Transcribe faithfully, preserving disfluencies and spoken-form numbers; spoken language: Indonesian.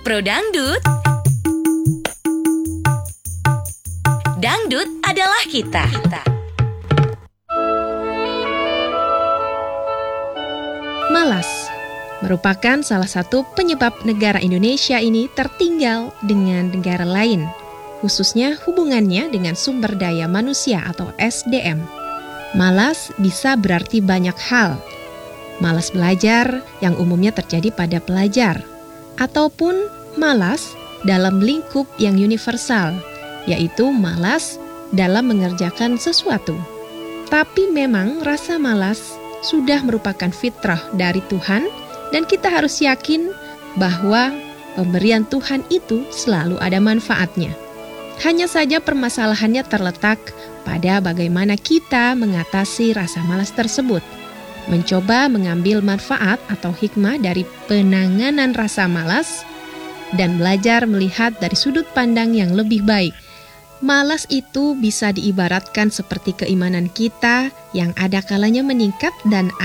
Pro Dangdut. Dangdut adalah kita. Malas merupakan salah satu penyebab negara Indonesia ini tertinggal dengan negara lain, khususnya hubungannya dengan sumber daya manusia atau S D M. Malas bisa berarti banyak hal. Malas belajar yang umumnya terjadi pada pelajar, ataupun malas dalam lingkup yang universal, yaitu malas dalam mengerjakan sesuatu. Tapi memang rasa malas sudah merupakan fitrah dari Tuhan, dan kita harus yakin bahwa pemberian Tuhan itu selalu ada manfaatnya. Hanya saja permasalahannya terletak pada bagaimana kita mengatasi rasa malas tersebut. Mencoba mengambil manfaat atau hikmah dari penanganan rasa malas dan belajar melihat dari sudut pandang yang lebih baik. Malas itu bisa diibaratkan seperti keimanan kita yang ada kalanya meningkat dan